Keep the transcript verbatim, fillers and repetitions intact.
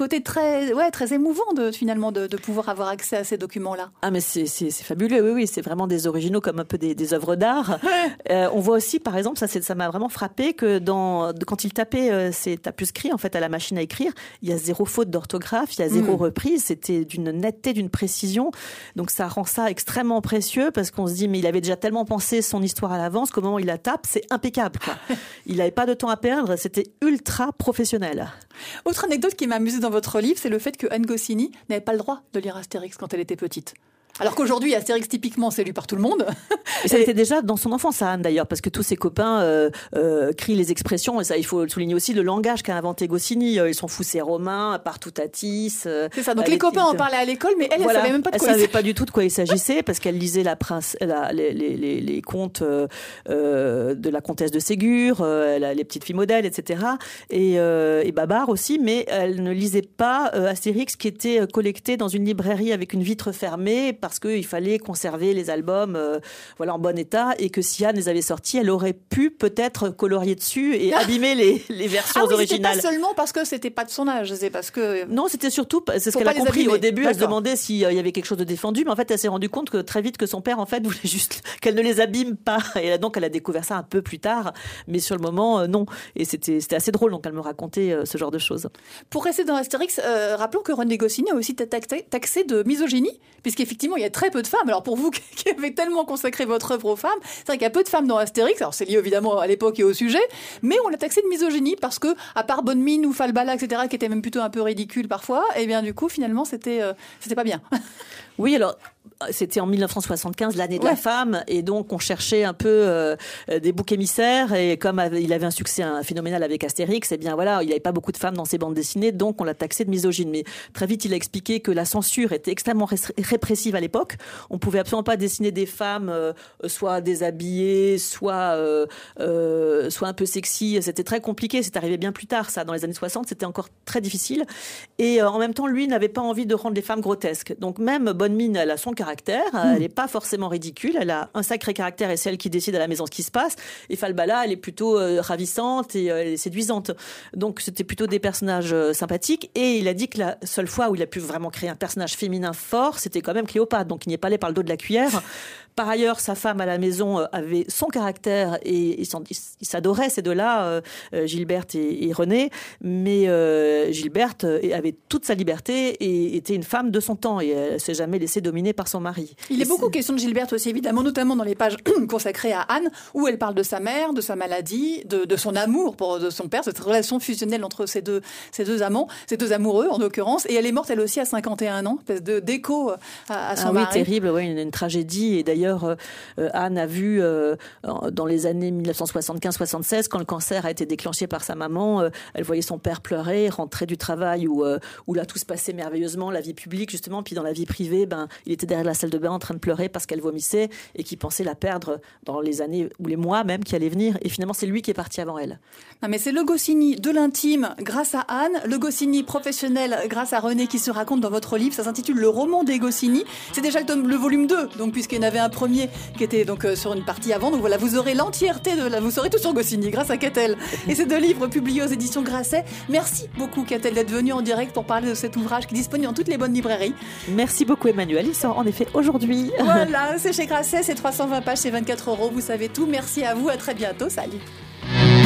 Côté très, ouais, très émouvant de, finalement de, de pouvoir avoir accès à ces documents-là. Ah mais c'est, c'est, c'est fabuleux, oui, oui, c'est vraiment des originaux comme un peu des, des œuvres d'art. euh, on voit aussi, par exemple, ça, c'est, ça m'a vraiment frappé que dans, quand il tapait euh, ses tapuscrits en fait à la machine à écrire, il y a zéro faute d'orthographe, il y a zéro mmh. reprise, c'était d'une netteté, d'une précision. Donc ça rend ça extrêmement précieux parce qu'on se dit mais il avait déjà tellement pensé son histoire à l'avance qu'au moment où il la tape, c'est impeccable, quoi. Il n'avait pas de temps à perdre, c'était ultra professionnel. Autre anecdote qui m'a amusée dans votre livre, c'est le fait que Anne Goscinny n'avait pas le droit de lire Astérix quand elle était petite. Alors qu'aujourd'hui, Astérix, typiquement, c'est lu par tout le monde. Et ça et... était déjà dans son enfance, Anne, d'ailleurs, parce que tous ses copains euh, euh, crient les expressions, et ça, il faut souligner aussi le langage qu'a inventé Goscinny. Ils sont fous, c'est romain, partout Tatis. Euh, c'est ça, donc les copains petites... en parlaient à l'école, mais elle, voilà, elle savait même pas de quoi elle il savait pas du tout de quoi il s'agissait, parce qu'elle lisait la prince, la, les, les, les, les contes euh, euh, de la comtesse de Ségur, euh, la, les petites filles modèles, et cetera. Et, euh, et Babar aussi, mais elle ne lisait pas euh, Astérix, qui était collecté dans une librairie avec une vitre fermée, parce qu'il fallait conserver les albums euh, voilà, en bon état, et que si Anne les avait sortis, elle aurait pu peut-être colorier dessus et abîmer les, les versions ah oui, originales. C'était pas seulement parce que c'était pas de son âge, c'est parce que... Non, c'était surtout, c'est ce qu'elle a compris au début, elle se demandait s'il y avait quelque chose de défendu, mais en fait elle s'est rendue compte que très vite que son père en fait voulait juste qu'elle ne les abîme pas, et donc elle a découvert ça un peu plus tard, mais sur le moment euh, non, et c'était, c'était assez drôle, donc elle me racontait euh, ce genre de choses. Pour rester dans Astérix, euh, rappelons que René Goscinny a aussi été taxé, taxé de misogynie, puisqu'effectivement il y a très peu de femmes. Alors pour vous qui avez tellement consacré votre œuvre aux femmes, c'est vrai qu'il y a peu de femmes dans Astérix. Alors c'est lié évidemment à l'époque et au sujet, mais on l'a taxé de misogynie parce que, à part Bonne Mine ou Falbala, et cetera, qui étaient même plutôt un peu ridicules parfois, et bien du coup finalement c'était euh, c'était pas bien. Oui, alors c'était en dix-neuf cent soixante-quinze, l'année de ouais. la femme, et donc on cherchait un peu euh, des boucs émissaires, et comme il avait un succès un, phénoménal avec Astérix, et eh bien voilà, il n'y avait pas beaucoup de femmes dans ses bandes dessinées, donc on l'a taxé de misogyne. Mais très vite, il a expliqué que la censure était extrêmement répressive à l'époque. On pouvait absolument pas dessiner des femmes euh, soit déshabillées, soit euh, euh, soit un peu sexy. C'était très compliqué. C'est arrivé bien plus tard, ça, dans les années soixante, c'était encore très difficile. Et euh, en même temps, lui n'avait pas envie de rendre les femmes grotesques. Donc même Bonne Mine, elle a son caractère, mmh. elle n'est pas forcément ridicule, elle a un sacré caractère et c'est elle qui décide à la maison ce qui se passe. Et Falbala, elle est plutôt euh, ravissante et euh, séduisante. Donc c'était plutôt des personnages euh, sympathiques. Et il a dit que la seule fois où il a pu vraiment créer un personnage féminin fort, c'était quand même Cléopâtre. Donc il n'y est pas allé par le dos de la cuillère. Par ailleurs, sa femme à la maison avait son caractère et ils s'adoraient ces deux-là, euh, Gilberte et, et René. Mais euh, Gilberte avait toute sa liberté et était une femme de son temps et elle s'est jamais laissée dominer par son mari. Il est beaucoup question de Gilberte aussi, évidemment, notamment dans les pages consacrées à Anne, où elle parle de sa mère, de sa maladie, de, de son amour pour de son père, cette relation fusionnelle entre ces deux, ces deux amants, ces deux amoureux en l'occurrence. Et elle est morte elle aussi à cinquante et un ans, espèce de d'écho à, à son ah mari. Oui, terrible, oui, une, une tragédie. Et d'ailleurs, euh, Anne a vu euh, dans les années dix-neuf cent soixante-quinze soixante-seize, quand le cancer a été déclenché par sa maman, euh, elle voyait son père pleurer, rentrer du travail où, euh, où là tout se passait merveilleusement, la vie publique justement, puis dans la vie privée, ben, il était derrière la salle de bain en train de pleurer parce qu'elle vomissait et qu'il pensait la perdre dans les années ou les mois même qui allaient venir. Et finalement, c'est lui qui est parti avant elle. Non, mais c'est le Goscinny de l'intime grâce à Anne, le Goscinny professionnel grâce à René qui se raconte dans votre livre. Ça s'intitule Le roman des Goscinny. C'est déjà le, tome, le volume deux, donc puisqu'il y en avait un premier qui était donc euh, sur une partie avant. Donc voilà, vous aurez l'entièreté de la, vous saurez tout sur Goscinny grâce à Catel. Et ces deux livres publiés aux éditions Grasset. Merci beaucoup Catel d'être venu en direct pour parler de cet ouvrage qui est disponible dans toutes les bonnes librairies. Merci beaucoup Emmanuel. Il sort en effet aujourd'hui. Voilà, c'est chez Grasset, c'est trois cent vingt pages, c'est vingt-quatre euros. Vous savez tout. Merci à vous. À très bientôt. Salut.